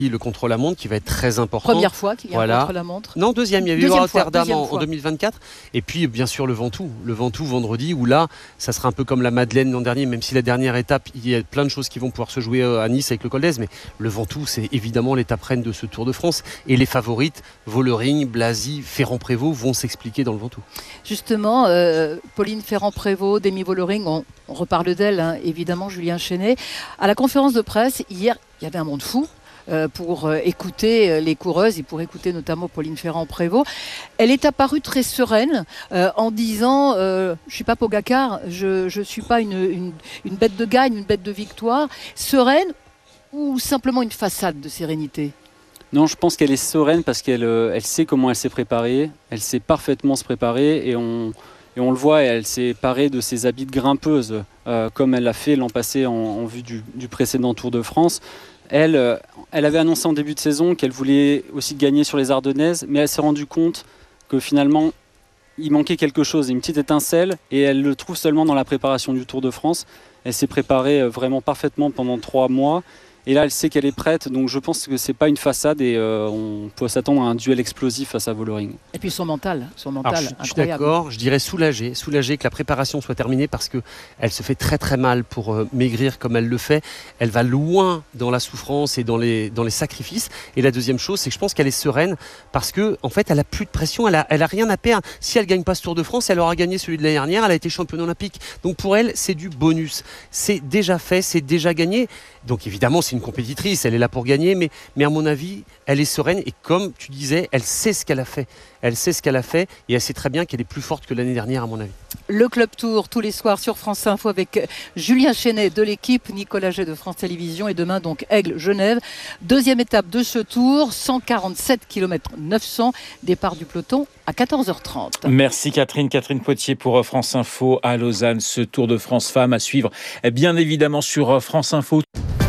Le contre-la-montre qui va être très important. Première fois qu'il y a un contre-la-montre. Non, deuxième. Il y avait eu Rotterdam en 2024. Et puis, bien sûr, le Ventoux. Le Ventoux vendredi, où là, ça sera un peu comme la Madeleine l'an dernier, même si la dernière étape, il y a plein de choses qui vont pouvoir se jouer à Nice avec le Col d'Èze. Mais le Ventoux, c'est évidemment l'étape reine de ce Tour de France. Et les favorites, Vollering, Blasi, Ferrand-Prévot, vont s'expliquer dans le Ventoux. Justement, Pauline Ferrand-Prévot, Demi Vollering, on reparle d'elle, évidemment, Julien Chenet. À la conférence de presse, hier, il y avait un monde fou. Pour écouter les coureuses et pour écouter notamment Pauline Ferrand-Prévot. Elle est apparue très sereine en disant je ne suis pas Pogacar, je ne suis pas une bête de gagne, une bête de victoire. Sereine ou simplement une façade de sérénité ? Non, je pense qu'elle est sereine parce qu'elle sait comment elle s'est préparée. Elle sait parfaitement se préparer et on le voit, elle s'est parée de ses habits de grimpeuse comme elle l'a fait l'an passé en vue du précédent Tour de France. Elle avait annoncé en début de saison qu'elle voulait aussi gagner sur les Ardennaises, mais elle s'est rendue compte que finalement, il manquait quelque chose, une petite étincelle, et elle le trouve seulement dans la préparation du Tour de France. Elle s'est préparée vraiment parfaitement pendant 3 mois, et là, elle sait qu'elle est prête, donc je pense que c'est pas une façade, et on peut s'attendre à un duel explosif face à Vollering. Et puis son mental Alors, je suis d'accord, je dirais soulagé que la préparation soit terminée parce qu'elle se fait très très mal pour maigrir comme elle le fait. Elle va loin dans la souffrance et dans les sacrifices. Et la deuxième chose, c'est que je pense qu'elle est sereine parce que en fait, elle a plus de pression, elle a rien à perdre. Si elle gagne pas ce Tour de France, elle aura gagné celui de l'année dernière, elle a été championne olympique. Donc pour elle, c'est du bonus. C'est déjà fait, c'est déjà gagné. Donc évidemment, c'est une compétitrice, elle est là pour gagner, mais à mon avis, elle est sereine et comme tu disais, elle sait ce qu'elle a fait. Elle sait ce qu'elle a fait et elle sait très bien qu'elle est plus forte que l'année dernière à mon avis. Le Club Tour tous les soirs sur France Info avec Julien Chenet de l'équipe, Nicolas Jay de France Télévisions et demain donc Aigle-Genève. Deuxième étape de ce tour, 147 km 900, départ du peloton à 14h30. Merci Catherine Potier pour France Info à Lausanne. Ce Tour de France Femmes à suivre bien évidemment sur France Info.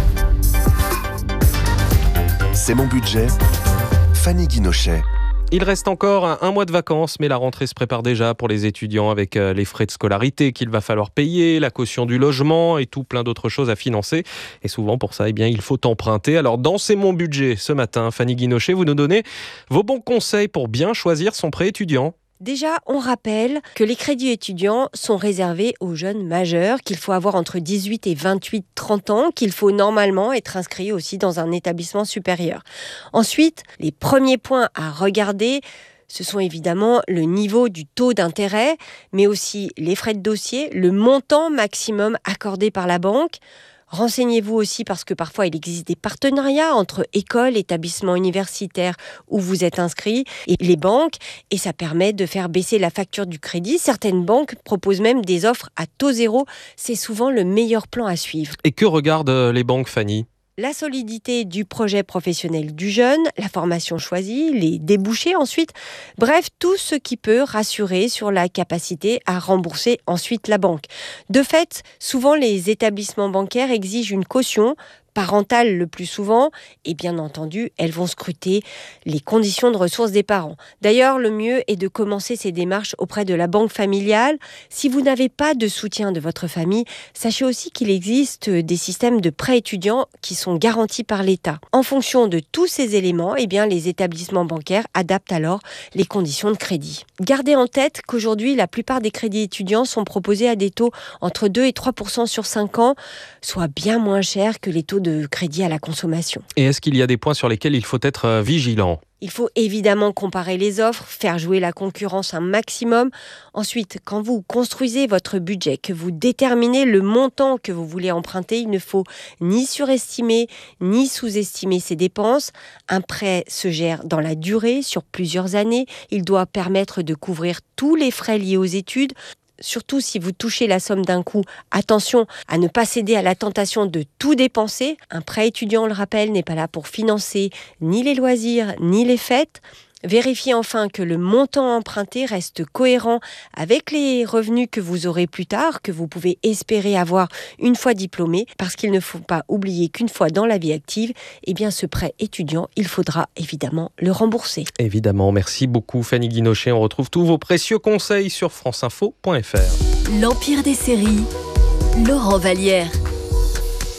C'est mon budget. Fanny Guinochet. Il reste encore un mois de vacances, mais la rentrée se prépare déjà pour les étudiants avec les frais de scolarité qu'il va falloir payer, la caution du logement et tout plein d'autres choses à financer. Et souvent pour ça, il faut emprunter. Alors dans C'est mon budget, ce matin, Fanny Guinochet, vous nous donnez vos bons conseils pour bien choisir son prêt étudiant. Déjà, on rappelle que les crédits étudiants sont réservés aux jeunes majeurs, qu'il faut avoir entre 18 et 30 ans, qu'il faut normalement être inscrit aussi dans un établissement supérieur. Ensuite, les premiers points à regarder, ce sont évidemment le niveau du taux d'intérêt, mais aussi les frais de dossier, le montant maximum accordé par la banque. Renseignez-vous aussi parce que parfois il existe des partenariats entre écoles, établissements universitaires où vous êtes inscrit et les banques et ça permet de faire baisser la facture du crédit. Certaines banques proposent même des offres à taux zéro. C'est souvent le meilleur plan à suivre. Et que regardent les banques, Fanny ? La solidité du projet professionnel du jeune, la formation choisie, les débouchés ensuite. Bref, tout ce qui peut rassurer sur la capacité à rembourser ensuite la banque. De fait, souvent les établissements bancaires exigent une caution parentale le plus souvent, et bien entendu, elles vont scruter les conditions de ressources des parents. D'ailleurs, le mieux est de commencer ces démarches auprès de la banque familiale. Si vous n'avez pas de soutien de votre famille, sachez aussi qu'il existe des systèmes de prêts étudiants qui sont garantis par l'État. En fonction de tous ces éléments, les établissements bancaires adaptent alors les conditions de crédit. Gardez en tête qu'aujourd'hui, la plupart des crédits étudiants sont proposés à des taux entre 2 et 3% sur 5 ans, soit bien moins cher que les taux de crédit à la consommation. Et est-ce qu'il y a des points sur lesquels il faut être vigilant ? Il faut évidemment comparer les offres, faire jouer la concurrence un maximum. Ensuite, quand vous construisez votre budget, que vous déterminez le montant que vous voulez emprunter, il ne faut ni surestimer ni sous-estimer ses dépenses. Un prêt se gère dans la durée, sur plusieurs années. Il doit permettre de couvrir tous les frais liés aux études. Surtout si vous touchez la somme d'un coup, attention à ne pas céder à la tentation de tout dépenser. Un prêt étudiant, on le rappelle, n'est pas là pour financer ni les loisirs ni les fêtes. Vérifiez enfin que le montant emprunté reste cohérent avec les revenus que vous aurez plus tard, que vous pouvez espérer avoir une fois diplômé, parce qu'il ne faut pas oublier qu'une fois dans la vie active, ce prêt étudiant, il faudra évidemment le rembourser. Évidemment, merci beaucoup Fanny Guinochet. On retrouve tous vos précieux conseils sur franceinfo.fr. L'Empire des séries, Laurent Vallière.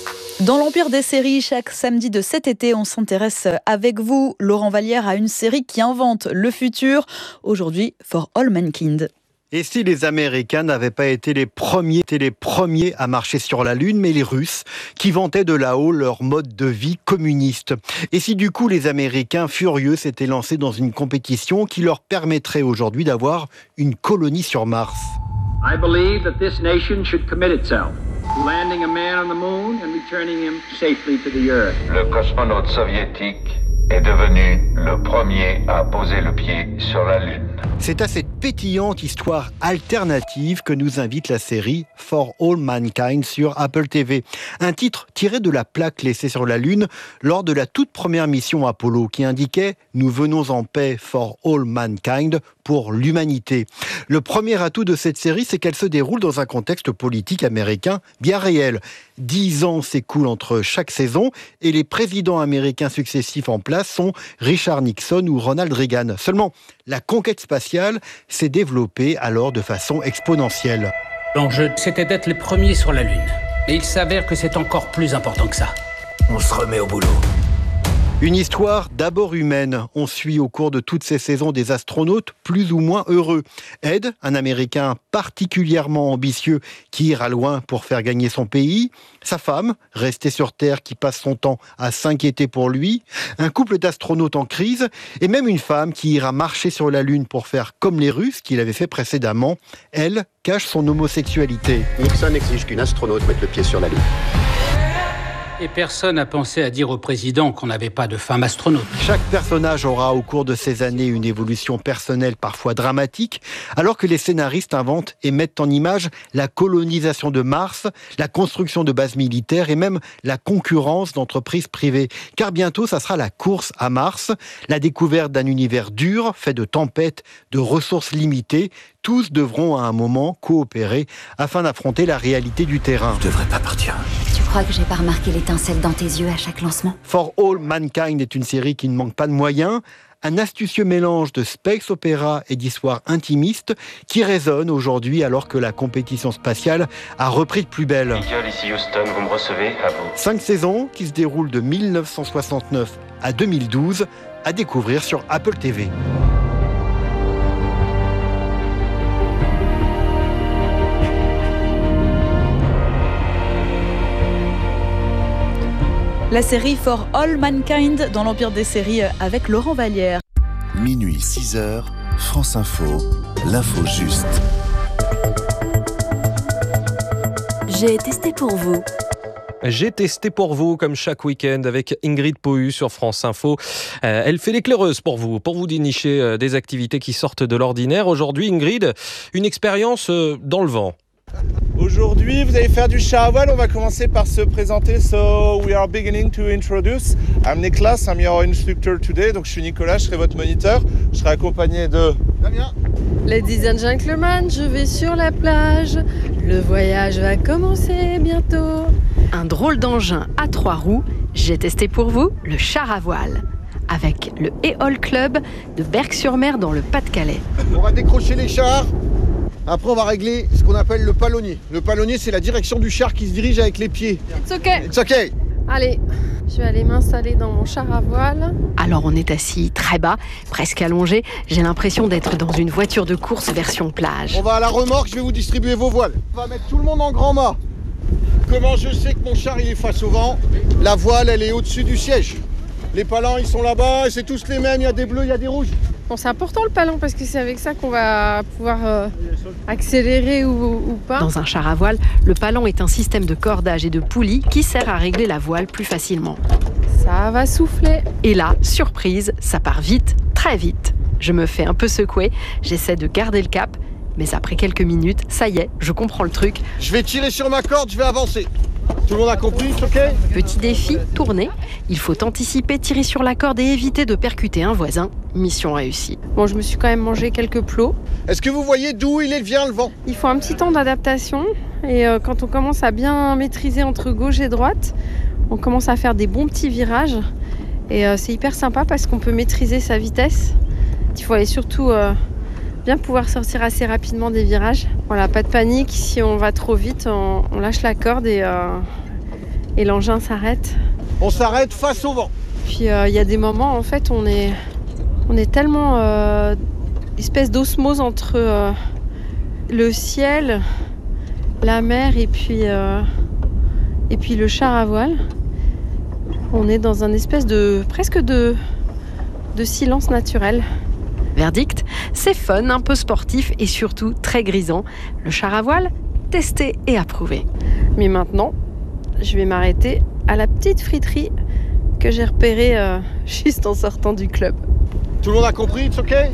Dans l'Empire des séries, chaque samedi de cet été, on s'intéresse avec vous, Laurent Vallière, à une série qui invente le futur. Aujourd'hui, For All Mankind. Et si les Américains n'avaient pas été les premiers à marcher sur la Lune, mais les Russes, qui vantaient de là-haut leur mode de vie communiste. Et si du coup les Américains furieux s'étaient lancés dans une compétition qui leur permettrait aujourd'hui d'avoir une colonie sur Mars. I believe that this nation should commit itself to landing a man on the moon and returning him safely to the earth. Le cosmonaute soviétique est devenu le premier à poser le pied sur la Lune. C'est à cette pétillante histoire alternative que nous invite la série For All Mankind sur Apple TV. Un titre tiré de la plaque laissée sur la Lune lors de la toute première mission Apollo qui indiquait « Nous venons en paix for all mankind » pour l'humanité. Le premier atout de cette série, c'est qu'elle se déroule dans un contexte politique américain bien réel. 10 ans s'écoulent entre chaque saison et les présidents américains successifs en place sont Richard Nixon ou Ronald Reagan. Seulement, la conquête spatiale s'est développée alors de façon exponentielle. L'enjeu, c'était d'être les premiers sur la Lune. Et il s'avère que c'est encore plus important que ça. On se remet au boulot. Une histoire d'abord humaine. On suit au cours de toutes ces saisons des astronautes plus ou moins heureux. Ed, un Américain particulièrement ambitieux qui ira loin pour faire gagner son pays. Sa femme, restée sur Terre, qui passe son temps à s'inquiéter pour lui. Un couple d'astronautes en crise. Et même une femme qui ira marcher sur la Lune pour faire comme les Russes qu'il avait fait précédemment. Elle cache son homosexualité. Nixon exige qu'une astronaute mette le pied sur la Lune. Et personne n'a pensé à dire au président qu'on n'avait pas de femme astronaute. Chaque personnage aura au cours de ces années une évolution personnelle parfois dramatique, alors que les scénaristes inventent et mettent en image la colonisation de Mars, la construction de bases militaires et même la concurrence d'entreprises privées. Car bientôt, ça sera la course à Mars, la découverte d'un univers dur, fait de tempêtes, de ressources limitées. Tous devront à un moment coopérer afin d'affronter la réalité du terrain. Je devrais pas partir. Tu crois que j'ai pas remarqué l'étincelle dans tes yeux à chaque lancement ? For All Mankind est une série qui ne manque pas de moyens, un astucieux mélange de space opéra et d'histoire intimiste qui résonne aujourd'hui alors que la compétition spatiale a repris de plus belle. Eagle, ici Houston, vous me recevez, à vous. 5 saisons qui se déroulent de 1969 à 2012 à découvrir sur Apple TV. La série For All Mankind dans l'Empire des séries avec Laurent Vallière. Minuit 6h, France Info, l'info juste. J'ai testé pour vous. J'ai testé pour vous, comme chaque week-end, avec Ingrid Pohu sur France Info. Elle fait l'éclaireuse pour vous dénicher des activités qui sortent de l'ordinaire. Aujourd'hui, Ingrid, une expérience dans le vent. Aujourd'hui, vous allez faire du char à voile. On va commencer par se présenter. So, we are beginning to introduce. I'm Niklas, I'm your instructor today. Donc, je suis Nicolas, je serai votre moniteur. Je serai accompagné de Damien. Ladies and gentlemen, je vais sur la plage. Le voyage va commencer bientôt. Un drôle d'engin à 3 roues. J'ai testé pour vous le char à voile. Avec le Éole Club de Berck-sur-Mer dans le Pas-de-Calais. On va décrocher les chars. Après, on va régler ce qu'on appelle le palonnier. Le palonnier, c'est la direction du char qui se dirige avec les pieds. It's okay. It's okay. Allez, je vais aller m'installer dans mon char à voile. Alors on est assis très bas, presque allongé. J'ai l'impression d'être dans une voiture de course version plage. On va à la remorque, je vais vous distribuer vos voiles. On va mettre tout le monde en grand mât. Comment je sais que mon char il est face au vent ? La voile, elle est au-dessus du siège. Les palans, ils sont là-bas, c'est tous les mêmes, il y a des bleus, il y a des rouges. Bon, c'est important le palon parce que c'est avec ça qu'on va pouvoir accélérer ou pas. Dans un char à voile, le palon est un système de cordage et de poulies qui sert à régler la voile plus facilement. Ça va souffler. Et là, surprise, ça part vite, très vite. Je me fais un peu secouer, j'essaie de garder le cap, mais après quelques minutes, ça y est, je comprends le truc. Je vais tirer sur ma corde, je vais avancer. Tout le monde a compris, ok ? Petit défi, tourner. Il faut anticiper, tirer sur la corde et éviter de percuter un voisin. Mission réussie. Bon, je me suis quand même mangé quelques plots. Est-ce que vous voyez d'où il vient le vent ? Il faut un petit temps d'adaptation. Et quand on commence à bien maîtriser entre gauche et droite, on commence à faire des bons petits virages. Et c'est hyper sympa parce qu'on peut maîtriser sa vitesse. Il faut aller surtout bien pouvoir sortir assez rapidement des virages. Voilà, pas de panique. Si on va trop vite, on lâche la corde et et l'engin s'arrête. On s'arrête face au vent. Puis il y a des moments, en fait, on est tellement espèce d'osmose entre le ciel, la mer et puis le char à voile. On est dans un espèce presque de silence naturel. Verdict, c'est fun, un peu sportif et surtout très grisant. Le char à voile, testé et approuvé. Mais maintenant, je vais m'arrêter à la petite friterie que j'ai repérée juste en sortant du club. Tout le monde a compris, it's OK ? Et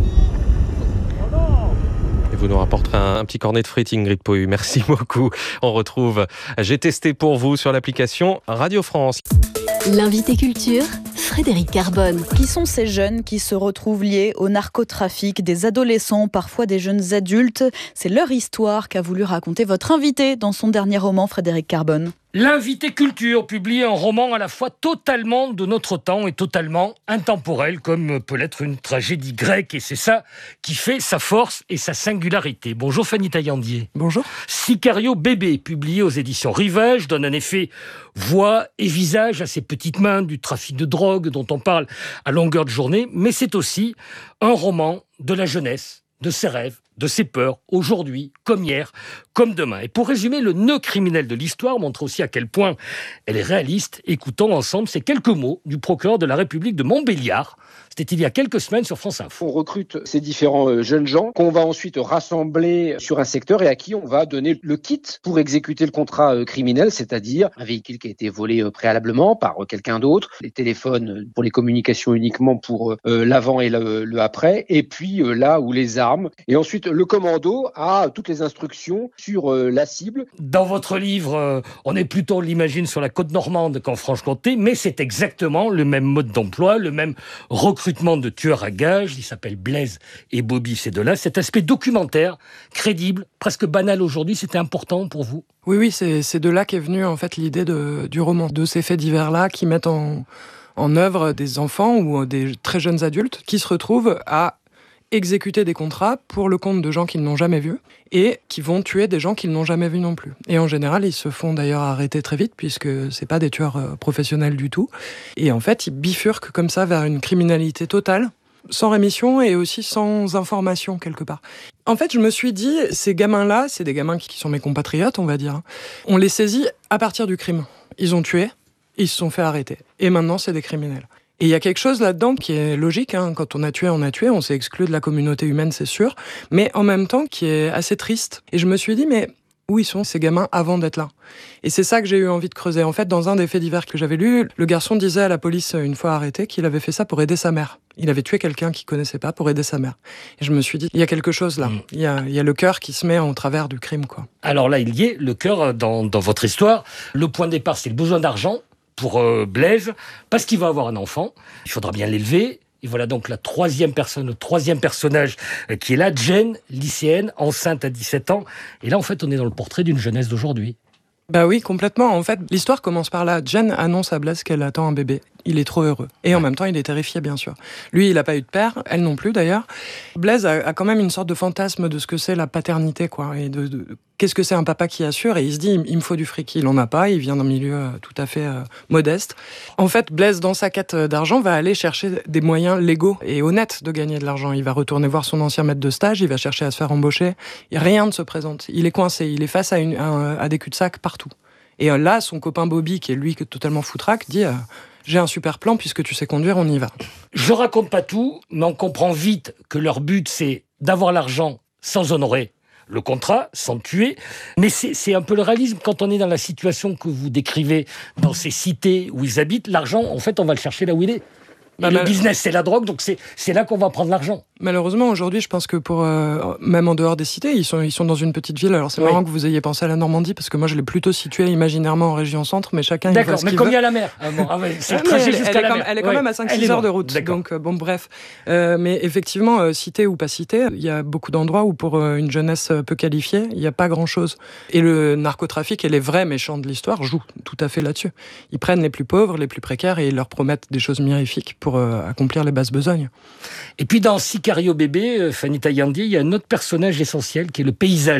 vous nous rapporterez un petit cornet de frites, Ingrid Pohu. Merci beaucoup. On retrouve J'ai testé pour vous sur l'application Radio France. L'invité culture, Frédéric Carbone. Qui sont ces jeunes qui se retrouvent liés au narcotrafic, des adolescents, parfois des jeunes adultes ? C'est leur histoire qu'a voulu raconter votre invité dans son dernier roman, Frédéric Carbone. L'invité culture publie un roman à la fois totalement de notre temps et totalement intemporel, comme peut l'être une tragédie grecque, et c'est ça qui fait sa force et sa singularité. Bonjour Fanny Taillandier. Bonjour. Sicario bébé, publié aux éditions Rivage, donne en effet voix et visage à ces petites mains du trafic de drogue dont on parle à longueur de journée, mais c'est aussi un roman de la jeunesse, de ses rêves, de ses peurs, aujourd'hui, comme hier, comme demain. Et pour résumer, le nœud criminel de l'histoire montre aussi à quel point elle est réaliste. Écoutons ensemble ces quelques mots du procureur de la République de Montbéliard. C'était il y a quelques semaines sur France Info. On recrute ces différents jeunes gens qu'on va ensuite rassembler sur un secteur et à qui on va donner le kit pour exécuter le contrat criminel, c'est-à-dire un véhicule qui a été volé préalablement par quelqu'un d'autre, les téléphones pour les communications uniquement pour l'avant et le après, et puis là où les armes. Et ensuite, le commando a toutes les instructions sur la cible. Dans votre livre, on est plutôt, on l'imagine, sur la côte normande qu'en Franche-Comté, mais c'est exactement le même mode d'emploi, le même recrutement de tueurs à gages. Ils s'appellent Blaise et Bobby, ces deux-là. Cet aspect documentaire, crédible, presque banal aujourd'hui, c'était important pour vous ? Oui, c'est de là qu'est venue en fait l'idée du roman, de ces faits divers-là qui mettent en œuvre des enfants ou des très jeunes adultes qui se retrouvent à exécuter des contrats pour le compte de gens qu'ils n'ont jamais vus et qui vont tuer des gens qu'ils n'ont jamais vus non plus. Et en général, ils se font d'ailleurs arrêter très vite puisque c'est pas des tueurs professionnels du tout. Et en fait, ils bifurquent comme ça vers une criminalité totale, sans rémission et aussi sans information quelque part. En fait, je me suis dit, ces gamins-là, c'est des gamins qui sont mes compatriotes, on va dire. On les saisit à partir du crime. Ils ont tué, ils se sont fait arrêter. Et maintenant, c'est des criminels. Et il y a quelque chose là-dedans qui est logique, hein. Quand on a tué, on s'est exclu de la communauté humaine, c'est sûr, mais en même temps qui est assez triste. Et je me suis dit, mais où ils sont ces gamins avant d'être là ? Et c'est ça que j'ai eu envie de creuser. En fait, dans un des faits divers que j'avais lu, le garçon disait à la police, une fois arrêté, qu'il avait fait ça pour aider sa mère. Il avait tué quelqu'un qu'il connaissait pas pour aider sa mère. Et je me suis dit, il y a quelque chose là. Il y a le cœur qui se met en travers du crime, quoi. Alors là, il y est, le cœur dans votre histoire. Le point de départ, c'est le besoin d'argent pour Blaise, parce qu'il va avoir un enfant, il faudra bien l'élever. Et voilà donc le troisième personnage qui est là, Jen, lycéenne, enceinte à 17 ans. Et là, en fait, on est dans le portrait d'une jeunesse d'aujourd'hui. Bah oui, complètement. En fait, l'histoire commence par là. Jen annonce à Blaise qu'elle attend un bébé. Il est trop heureux. Et en même temps, il est terrifié, bien sûr. Lui, il n'a pas eu de père, elle non plus d'ailleurs. Blaise a quand même une sorte de fantasme de ce que c'est la paternité, quoi. Et de qu'est-ce que c'est un papa qui assure. Et il se dit, il me faut du fric. Il n'en a pas, il vient d'un milieu tout à fait modeste. En fait, Blaise, dans sa quête d'argent, va aller chercher des moyens légaux et honnêtes de gagner de l'argent. Il va retourner voir son ancien maître de stage, il va chercher à se faire embaucher. Et rien ne se présente. Il est coincé, il est face à des cul-de-sac partout. Et là, son copain Bobby, qui est lui totalement foutraque, dit j'ai un super plan, puisque tu sais conduire, on y va. Je raconte pas tout, mais on comprend vite que leur but, c'est d'avoir l'argent sans honorer le contrat, sans tuer. Mais c'est un peu le réalisme. Quand on est dans la situation que vous décrivez dans ces cités où ils habitent, l'argent, en fait, on va le chercher là où il est. Le business, c'est la drogue, donc c'est là qu'on va prendre l'argent. Malheureusement, aujourd'hui, je pense que même en dehors des cités, ils sont dans une petite ville. Alors c'est marrant que vous ayez pensé à la Normandie, parce que moi je l'ai plutôt situé imaginairement en région centre, mais chacun... D'accord, mais comme il y a la mer. C'est le trajet jusqu'à la mer. Elle est quand même à 5-6 heures de route. Donc bon, bref. Mais effectivement, cité ou pas cité, il y a beaucoup d'endroits où pour une jeunesse peu qualifiée, il n'y a pas grand-chose. Et le narcotrafic et les vrais méchants de l'histoire jouent tout à fait là-dessus. Ils prennent les plus pauvres, les plus précaires, et ils leur promettent des choses mirifiques pour accomplir les basses besognes. Et puis dans Sicario bébé, Fanny Taillandier, il y a un autre personnage essentiel qui est le paysage.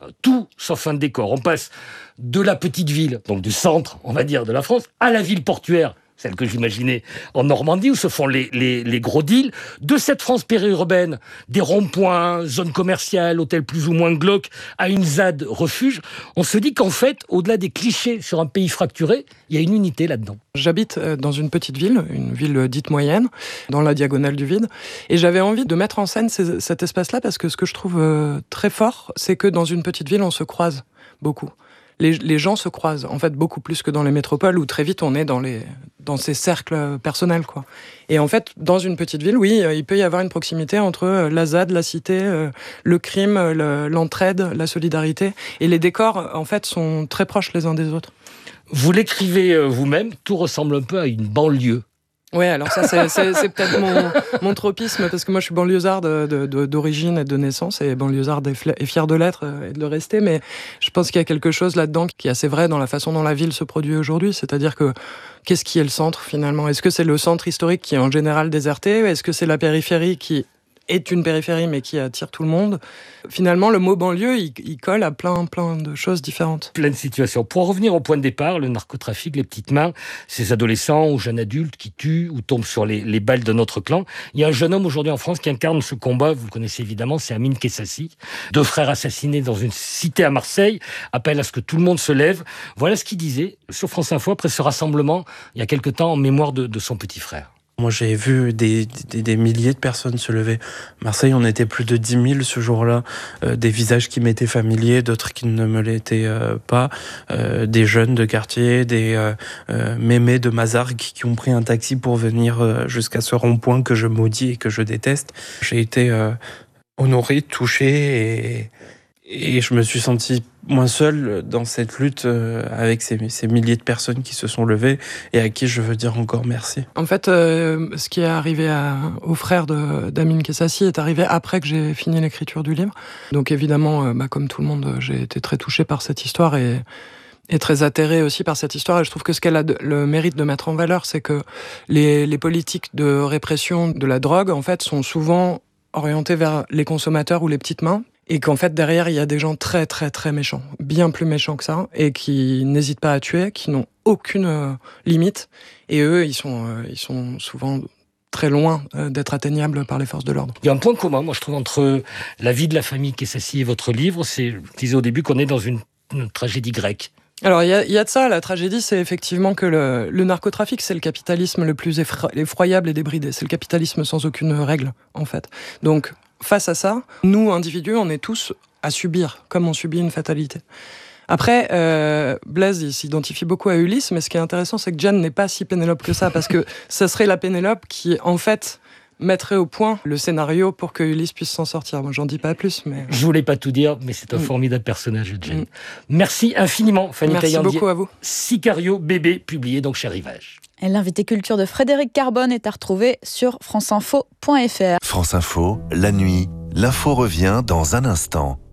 tout sauf un décor. On passe de la petite ville, donc du centre, on va dire, de la France, à la ville portuaire, celle que j'imaginais en Normandie, où se font les gros deals, de cette France périurbaine, des ronds-points, zones commerciales, hôtels plus ou moins glauques, à une ZAD refuge. On se dit qu'en fait, au-delà des clichés sur un pays fracturé, il y a une unité là-dedans. J'habite dans une petite ville, une ville dite moyenne, dans la diagonale du vide, et j'avais envie de mettre en scène cet espace-là parce que ce que je trouve très fort, c'est que dans une petite ville, on se croise beaucoup. Les gens se croisent, en fait, beaucoup plus que dans les métropoles où très vite on est dans ces cercles personnels, quoi. Et en fait, dans une petite ville, oui, il peut y avoir une proximité entre la ZAD, la cité, le crime, l'entraide, la solidarité. Et les décors, en fait, sont très proches les uns des autres. Vous l'écrivez vous-même, tout ressemble un peu à une banlieue. Ouais, alors ça, c'est peut-être mon tropisme, parce que moi, je suis banlieusard d'origine et de naissance, et banlieusard et fier de l'être et de le rester, mais je pense qu'il y a quelque chose là-dedans qui est assez vrai dans la façon dont la ville se produit aujourd'hui, c'est-à-dire que qu'est-ce qui est le centre, finalement ? Est-ce que c'est le centre historique qui est en général déserté ? Est-ce que c'est la périphérie qui est une périphérie, mais qui attire tout le monde ? Finalement, le mot banlieue, il colle à plein de choses différentes. Plein de situations. Pour en revenir au point de départ, le narcotrafic, les petites mains, ces adolescents ou jeunes adultes qui tuent ou tombent sur les balles de notre clan. Il y a un jeune homme aujourd'hui en France qui incarne ce combat, vous le connaissez évidemment, c'est Amine Kessassi. 2 frères assassinés dans une cité à Marseille, appelle à ce que tout le monde se lève. Voilà ce qu'il disait sur France Info après ce rassemblement, il y a quelque temps, en mémoire de son petit frère. Moi, j'ai vu des milliers de personnes se lever. Marseille, on était plus de 10 000 ce jour-là. Des visages qui m'étaient familiers, d'autres qui ne me l'étaient pas. Des jeunes de quartier, des mémés de Mazargues qui ont pris un taxi pour venir jusqu'à ce rond-point que je maudis et que je déteste. J'ai été honoré, touché et je me suis senti moins seul dans cette lutte avec ces milliers de personnes qui se sont levées et à qui je veux dire encore merci. En fait, ce qui est arrivé au frère d'Amine Kessassi est arrivé après que j'ai fini l'écriture du livre. Donc évidemment, comme tout le monde, j'ai été très touché par cette histoire et très atterré aussi par cette histoire. Et je trouve que ce qu'elle a le mérite de mettre en valeur, c'est que les politiques de répression de la drogue, en fait, sont souvent orientées vers les consommateurs ou les petites mains. Et qu'en fait, derrière, il y a des gens très, très, très méchants, bien plus méchants que ça, et qui n'hésitent pas à tuer, qui n'ont aucune limite. Et eux, ils sont souvent très loin d'être atteignables par les forces de l'ordre. Il y a un point commun, moi, je trouve, entre la vie de la famille Kessassi et votre livre. Je disais au début qu'on est dans une tragédie grecque. Alors, il y a de ça. La tragédie, c'est effectivement que le narcotrafic, c'est le capitalisme le plus effroyable et débridé. C'est le capitalisme sans aucune règle, en fait. Donc, face à ça, nous, individus, on est tous à subir, comme on subit une fatalité. Après, Blaise, il s'identifie beaucoup à Ulysse, mais ce qui est intéressant, c'est que Jane n'est pas si Pénélope que ça, parce que ça serait la Pénélope qui, en fait, mettrait au point le scénario pour que Ulysse puisse s'en sortir. Moi, j'en dis pas plus, mais... Je voulais pas tout dire, mais c'est un formidable personnage, Jane. Merci infiniment, Fanny Taillandier. Merci beaucoup à vous. Sicario bébé, publié donc chez Rivage. Et l'invité culture de Frédéric Carbone est à retrouver sur franceinfo.fr. France Info, la nuit, l'info revient dans un instant.